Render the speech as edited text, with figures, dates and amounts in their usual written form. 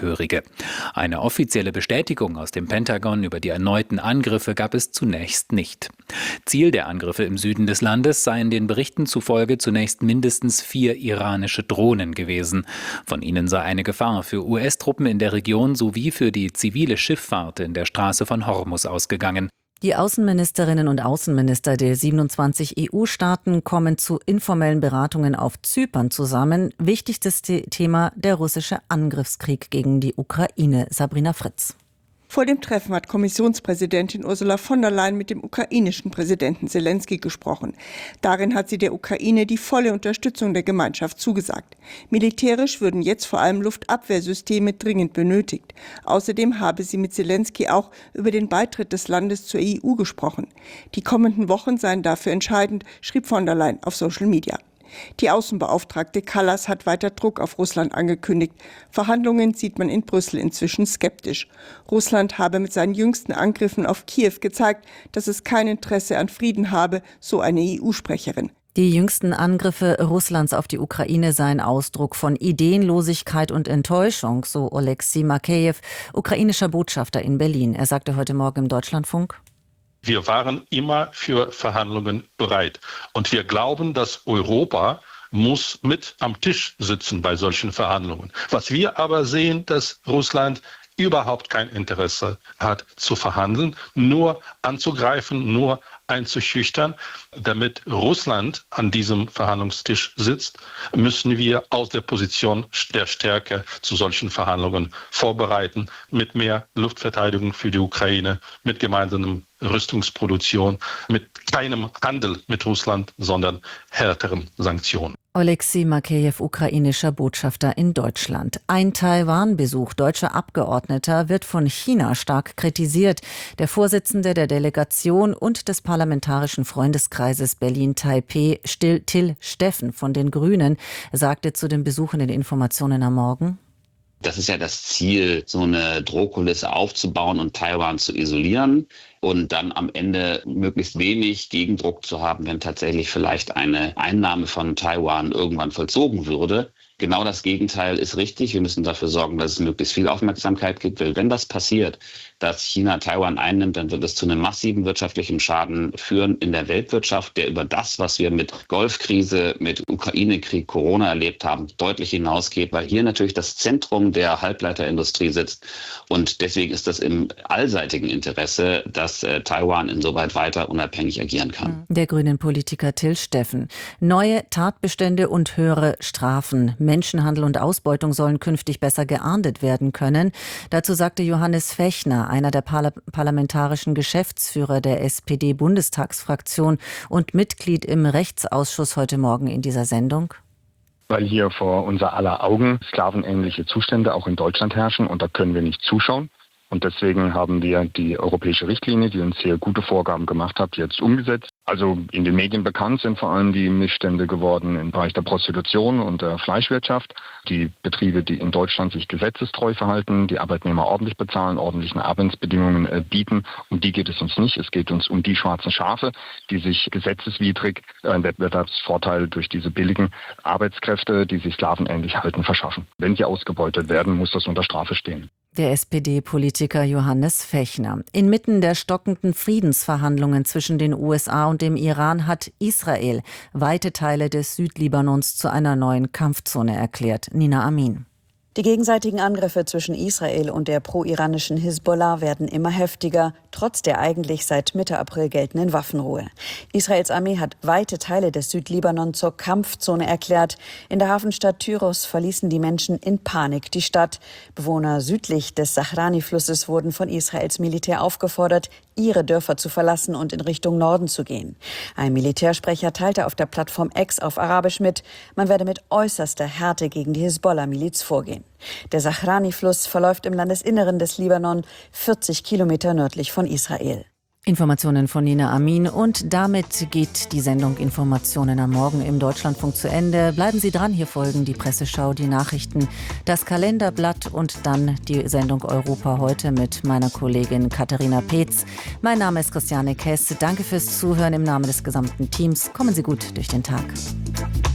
Angehörige. Eine offizielle Bestätigung aus dem Pentagon über die erneuten Angriffe gab es zunächst nicht. Ziel der Angriffe im Süden des Landes seien den Berichten zufolge zunächst mindestens 4 iranische Drohnen gewesen. Von ihnen sei eine Gefahr für US-Truppen in der Region sowie für die zivile Schifffahrt in der Straße von Hormuz ausgegangen. Die Außenministerinnen und Außenminister der 27 EU-Staaten kommen zu informellen Beratungen auf Zypern zusammen. Wichtigstes Thema der russische Angriffskrieg gegen die Ukraine. Sabrina Fritz. Vor dem Treffen hat Kommissionspräsidentin Ursula von der Leyen mit dem ukrainischen Präsidenten Selenskyj gesprochen. Darin hat sie der Ukraine die volle Unterstützung der Gemeinschaft zugesagt. Militärisch würden jetzt vor allem Luftabwehrsysteme dringend benötigt. Außerdem habe sie mit Selenskyj auch über den Beitritt des Landes zur EU gesprochen. Die kommenden Wochen seien dafür entscheidend, schrieb von der Leyen auf Social Media. Die Außenbeauftragte Kallas hat weiter Druck auf Russland angekündigt. Verhandlungen sieht man in Brüssel inzwischen skeptisch. Russland habe mit seinen jüngsten Angriffen auf Kiew gezeigt, dass es kein Interesse an Frieden habe, so eine EU-Sprecherin. Die jüngsten Angriffe Russlands auf die Ukraine seien Ausdruck von Ideenlosigkeit und Enttäuschung, so Oleksiy Makejew, ukrainischer Botschafter in Berlin. Er sagte heute Morgen im Deutschlandfunk: Wir waren immer für Verhandlungen bereit. Und wir glauben, dass Europa muss mit am Tisch sitzen bei solchen Verhandlungen. Was wir aber sehen, dass Russland überhaupt kein Interesse hat zu verhandeln, nur anzugreifen, nur einzuschüchtern. Damit Russland an diesem Verhandlungstisch sitzt, müssen wir aus der Position der Stärke zu solchen Verhandlungen vorbereiten, mit mehr Luftverteidigung für die Ukraine, mit gemeinsamer Rüstungsproduktion, mit keinem Handel mit Russland, sondern härteren Sanktionen. Oleksiy Makejew, ukrainischer Botschafter in Deutschland. Ein Taiwan-Besuch deutscher Abgeordneter wird von China stark kritisiert. Der Vorsitzende der Delegation und des Parlamentarischen Freundeskreises Berlin-Taipeh, Till Steffen von den Grünen, sagte zu dem Besuch in den Informationen am Morgen: Das ist ja das Ziel, so eine Drohkulisse aufzubauen und Taiwan zu isolieren und dann am Ende möglichst wenig Gegendruck zu haben, wenn tatsächlich vielleicht eine Einnahme von Taiwan irgendwann vollzogen würde. Genau das Gegenteil ist richtig. Wir müssen dafür sorgen, dass es möglichst viel Aufmerksamkeit gibt. Weil wenn das passiert, dass China Taiwan einnimmt, dann wird es zu einem massiven wirtschaftlichen Schaden führen in der Weltwirtschaft, der über das, was wir mit Golfkrise, mit Ukraine-Krieg, Corona erlebt haben, deutlich hinausgeht, weil hier natürlich das Zentrum der Halbleiterindustrie sitzt. Und deswegen ist das im allseitigen Interesse, dass Taiwan insoweit weiter unabhängig agieren kann. Der grünen Politiker Till Steffen. Neue Tatbestände und höhere Strafen. Menschenhandel und Ausbeutung sollen künftig besser geahndet werden können. Dazu sagte Johannes Fechner, einer der parlamentarischen Geschäftsführer der SPD-Bundestagsfraktion und Mitglied im Rechtsausschuss, heute Morgen in dieser Sendung: Weil hier vor unser aller Augen sklavenähnliche Zustände auch in Deutschland herrschen und da können wir nicht zuschauen. Und deswegen haben wir die europäische Richtlinie, die uns sehr gute Vorgaben gemacht hat, jetzt umgesetzt. Also in den Medien bekannt sind vor allem die Missstände geworden im Bereich der Prostitution und der Fleischwirtschaft. Die Betriebe, die in Deutschland sich gesetzestreu verhalten, die Arbeitnehmer ordentlich bezahlen, ordentliche Arbeitsbedingungen bieten. Um die geht es uns nicht. Es geht uns um die schwarzen Schafe, die sich gesetzeswidrig einen Wettbewerbsvorteil durch diese billigen Arbeitskräfte, die sich sklavenähnlich halten, verschaffen. Wenn sie ausgebeutet werden, muss das unter Strafe stehen. Der SPD-Politiker Johannes Fechner. Inmitten der stockenden Friedensverhandlungen zwischen den USA und dem Iran hat Israel weite Teile des Südlibanons zu einer neuen Kampfzone erklärt. Nina Amin. Die gegenseitigen Angriffe zwischen Israel und der pro-iranischen Hisbollah werden immer heftiger, trotz der eigentlich seit Mitte April geltenden Waffenruhe. Israels Armee hat weite Teile des Südlibanon zur Kampfzone erklärt. In der Hafenstadt Tyros verließen die Menschen in Panik die Stadt. Bewohner südlich des Sahrani-Flusses wurden von Israels Militär aufgefordert, ihre Dörfer zu verlassen und in Richtung Norden zu gehen. Ein Militärsprecher teilte auf der Plattform X auf Arabisch mit, man werde mit äußerster Härte gegen die Hisbollah-Miliz vorgehen. Der Sahrani-Fluss verläuft im Landesinneren des Libanon, 40 Kilometer nördlich von Israel. Informationen von Nina Amin, und damit geht die Sendung Informationen am Morgen im Deutschlandfunk zu Ende. Bleiben Sie dran, hier folgen die Presseschau, die Nachrichten, das Kalenderblatt und dann die Sendung Europa heute mit meiner Kollegin Katharina Peetz. Mein Name ist Christiane Kess. Danke fürs Zuhören im Namen des gesamten Teams. Kommen Sie gut durch den Tag.